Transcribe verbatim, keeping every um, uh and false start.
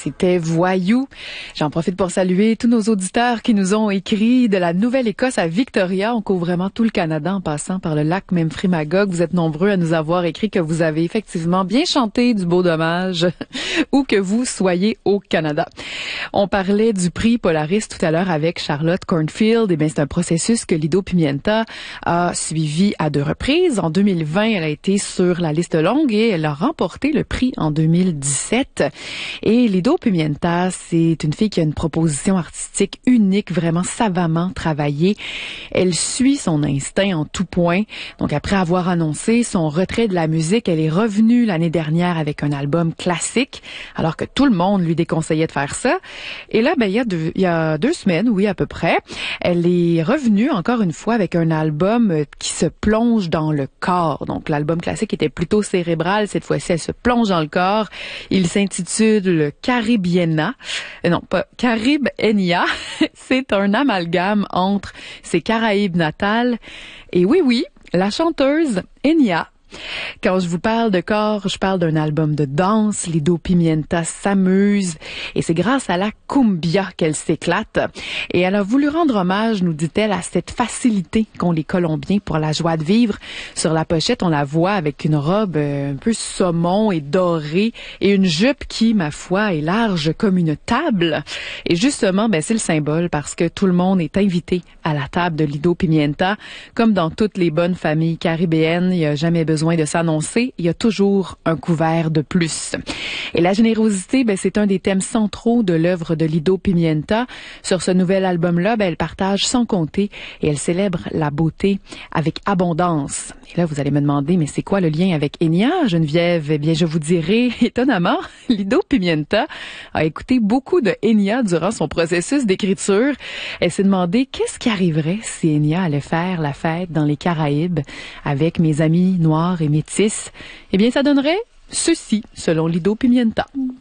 C'était Voyou. J'en profite pour saluer tous nos auditeurs qui nous ont écrit de la Nouvelle-Écosse à Victoria. On couvre vraiment tout le Canada en passant par le lac Memphremagog. Vous êtes nombreux à nous avoir écrit que vous avez effectivement bien chanté du Beau Dommage où que vous soyez au Canada. On parlait du prix Polaris tout à l'heure avec Charlotte Cornfield. Eh bien, c'est un processus que Lido Pimienta a suivi à deux reprises. En deux mille vingt, elle a été sur la liste longue et elle a remporté le prix en deux mille dix-sept. Et Lido Pimienta, c'est une fille qui a une proposition artistique unique, vraiment savamment travaillée. Elle suit son instinct en tout point. Donc, après avoir annoncé son retrait de la musique, elle est revenue l'année dernière avec un album classique, alors que tout le monde lui déconseillait de faire ça. Et là, ben, il y a deux, il y a deux semaines, oui, à peu près, elle est revenue encore une fois avec un album qui se plonge dans le corps. Donc, l'album classique était plutôt cérébral. Cette fois-ci, elle se plonge dans le corps. Il s'intitule Caribiena. Euh, non, pas Caribenia. C'est un amalgame entre ses Caraïbes natales et oui, oui, la chanteuse Enya. Quand je vous parle de corps, je parle d'un album de danse. Lido Pimienta s'amuse et c'est grâce à la cumbia qu'elle s'éclate. Et elle a voulu rendre hommage, nous dit-elle, à cette facilité qu'ont les Colombiens pour la joie de vivre. Sur la pochette, on la voit avec une robe un peu saumon et dorée et une jupe qui, ma foi, est large comme une table. Et justement, ben, c'est le symbole parce que tout le monde est invité à la table de Lido Pimienta. Comme dans toutes les bonnes familles caribéennes, il n'y a jamais besoin de s'annoncer, il y a toujours un couvert de plus. Et la générosité, ben, c'est un des thèmes centraux de l'œuvre de Lido Pimienta. Sur ce nouvel album-là, ben, elle partage sans compter et elle célèbre la beauté avec abondance. Et là, vous allez me demander, mais c'est quoi le lien avec Enya, Geneviève? Eh bien, je vous dirai, étonnamment, Lido Pimienta a écouté beaucoup de Enya durant son processus d'écriture. Elle s'est demandé qu'est-ce qui arriverait si Enya allait faire la fête dans les Caraïbes avec mes amis noirs et métis. Eh bien, ça donnerait ceci, selon Lido Pimienta.